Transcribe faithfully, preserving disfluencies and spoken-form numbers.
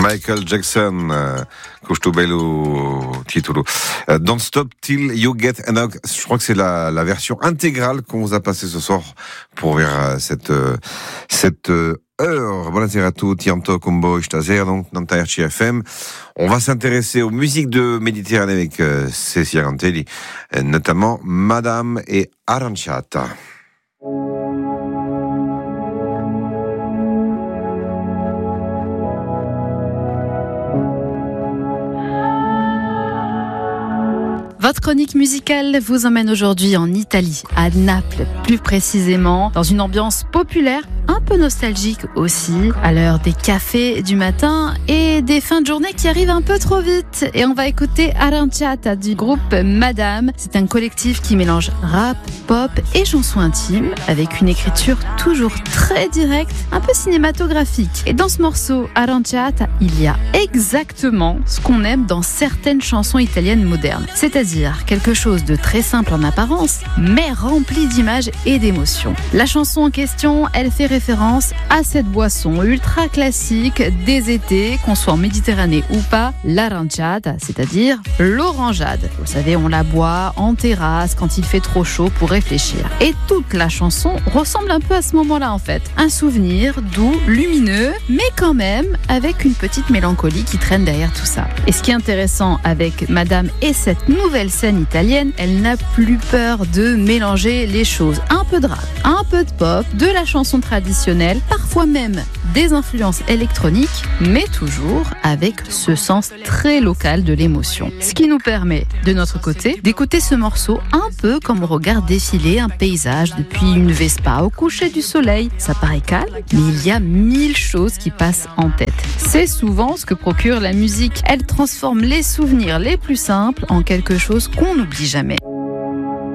Michael Jackson, euh, questo bello titolo. Euh, Don't Stop Till You Get Enough. Je crois que c'est la, la version intégrale qu'on vous a passée ce soir pour voir cette, euh, cette euh, heure. Buonasera a tutti, Anto Combo, Stazer, donc dans ta R C F M. On va s'intéresser aux musiques de Méditerranée avec euh, Cecilia Cantelli, euh, notamment Madame et Aranciata. Votre chronique musicale vous emmène aujourd'hui en Italie, à Naples plus précisément, dans une ambiance populaire, un peu nostalgique aussi, à l'heure des cafés du matin et des fins de journée qui arrivent un peu trop vite. Et on va écouter Aranciata du groupe Madame. C'est un collectif qui mélange rap, pop et chansons intimes, avec une écriture toujours très directe, un peu cinématographique. Et dans ce morceau, Aranciata, il y a exactement ce qu'on aime dans certaines chansons italiennes modernes, c'est-à-dire quelque chose de très simple en apparence, mais rempli d'images et d'émotions. La chanson en question, elle fait référence à cette boisson ultra classique des étés, qu'on soit en Méditerranée ou pas, l'aranciata, c'est-à-dire l'orangeade. Vous savez, on la boit en terrasse quand il fait trop chaud pour réfléchir. Et toute la chanson ressemble un peu à ce moment-là en fait. Un souvenir doux, lumineux, mais quand même avec une petite mélancolie qui traîne derrière tout ça. Et ce qui est intéressant avec Madame et cette nouvelle scène italienne, elle n'a plus peur de mélanger les choses. Un peu de rap, un peu de pop, de la chanson traditionnelle, parfois même des influences électroniques, mais toujours avec ce sens très local de l'émotion. Ce qui nous permet, de notre côté, d'écouter ce morceau un peu comme on regarde défiler un paysage depuis une Vespa au coucher du soleil. Ça paraît calme, mais il y a mille choses qui passent en tête. C'est souvent ce que procure la musique. Elle transforme les souvenirs les plus simples en quelque chose qu'on n'oublie jamais.